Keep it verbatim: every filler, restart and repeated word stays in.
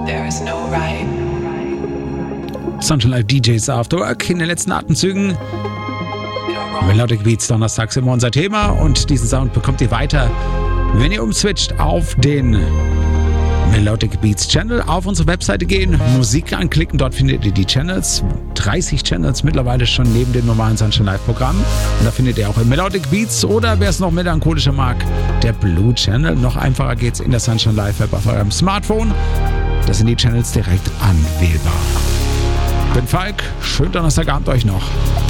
Sunshine Live D Js After Work in den letzten Atemzügen. Melodic Beats donnerstags immer unser Thema und diesen Sound bekommt ihr weiter, wenn ihr umswitcht auf den Melodic Beats Channel. Auf unsere Webseite gehen, Musik anklicken, dort findet ihr die Channels. dreißig Channels mittlerweile schon neben dem normalen Sunshine Live Programm. Und da findet ihr auch Melodic Beats oder wer es noch melancholischer mag, der Blue Channel. Noch einfacher geht's in der Sunshine Live App auf eurem Smartphone. Da sind die Channels direkt anwählbar. Ich bin Falk, schönen Donnerstagabend euch noch.